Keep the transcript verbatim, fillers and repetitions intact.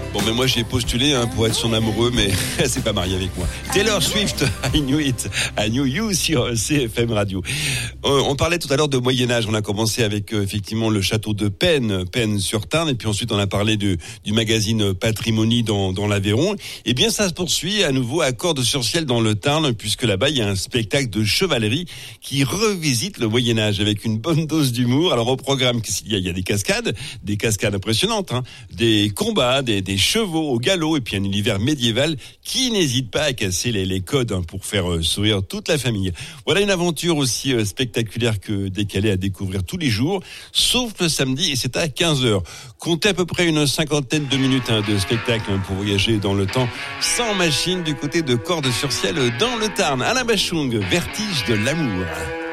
Bon, mais moi j'ai postulé hein, pour être son amoureux, mais elle s'est pas mariée avec moi. Taylor Swift, I knew it, I knew you sur C F M Radio. Euh, on parlait tout à l'heure de Moyen-Âge. On a commencé avec euh, effectivement le château de Penn, Penn-sur-Tarn, et puis ensuite on a parlé de, du magazine Patrimonie dans, dans l'Aveyron. Eh bien, ça se poursuit à nouveau à Cordes-sur-Ciel dans le Tarn, puisque là-bas il y a un spectacle de chevalerie qui revisite le Moyen-Âge avec une bonne dose d'humour. Alors au programme, il y a, il y a des cascades, des cascades impressionnantes, hein, des combats, des, des chevaux au galop et puis un univers médiéval qui n'hésite pas à casser les, les codes hein, pour faire euh, sourire toute la famille. Voilà une aventure aussi euh, spectaculaire que décalée à découvrir tous les jours, sauf le samedi et c'est à quinze heures. Comptez à peu près une cinquantaine de minutes hein, de spectacle hein, pour voyager dans le temps sans machine du côté de Cordes-sur-Ciel dans le Tarn. Alain Bachung, Vertige de l'amour.